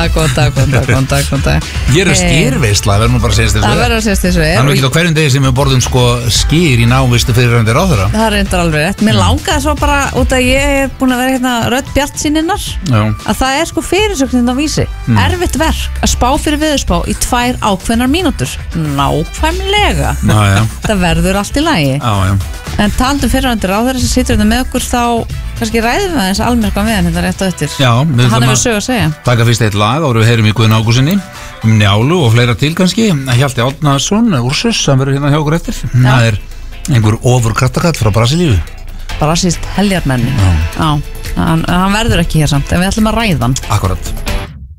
Góðan dag Ég skýrveisla, það verður nú bara að segja þess Það verður að segja þess Það er nú ekki á hverjum degi sem við borðum sko skýr í návistu fyrirrændir ráðherra Það reyndar alveg rétt Mér langaði svo bara, út að ég er búin að vera hérna Rödd Bjartsýninnar að það er sko fyrirsögnin á Vísi Erfitt verk að spá fyrir veðurspá í 2 ákveðnar mínútur Nákvæmlega Það verður allt í lagi En talandi fyrirrændir ráðherra sem situr hérna með okkur þá kannski ræðum við aðeins almerkan við hann hérna rétt á eftir Hann hefur sög að segja Taka fyrst eitt lag áður við heyrum í Guðna Ágústinni Njálu og fleira til kannski Hjalti Árnason, Úrsus, sem verður hérna hjá okkur eftir Það er einhver ofurkraftakall frá Brasilíu Brasilískt heljarmenni Hann verður ekki hér samt en við ætlum að ræða hann Akkurat